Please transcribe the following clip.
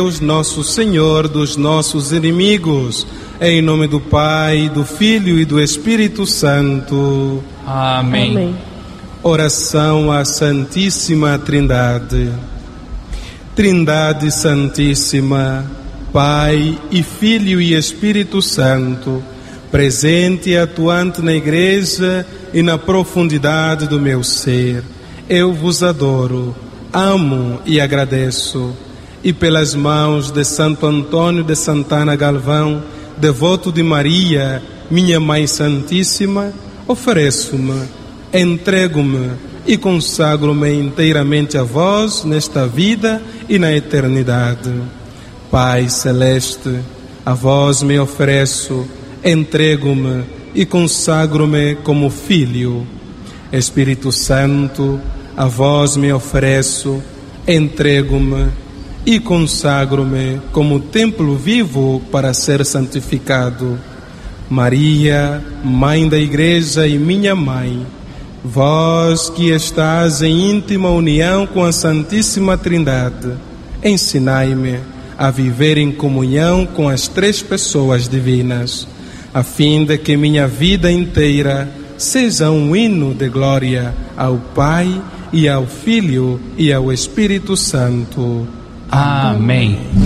Deus nosso Senhor dos nossos inimigos, em nome do Pai, do Filho e do Espírito Santo. Amém. Amém. Oração à Santíssima Trindade. Trindade Santíssima, Pai e Filho e Espírito Santo, presente e atuante na Igreja e na profundidade do meu ser, eu vos adoro, amo e agradeço. E pelas mãos de Santo Antônio de Santana Galvão, devoto de Maria, minha Mãe Santíssima, ofereço-me, entrego-me e consagro-me inteiramente a vós nesta vida e na eternidade. Pai Celeste, a vós me ofereço, entrego-me e consagro-me como filho. Espírito Santo, a vós me ofereço, entrego-me e consagro-me como templo vivo para ser santificado. Maria, Mãe da Igreja e minha Mãe, vós que estás em íntima união com a Santíssima Trindade, ensinai-me a viver em comunhão com as três pessoas divinas, a fim de que minha vida inteira seja um hino de glória ao Pai e ao Filho e ao Espírito Santo. Amém.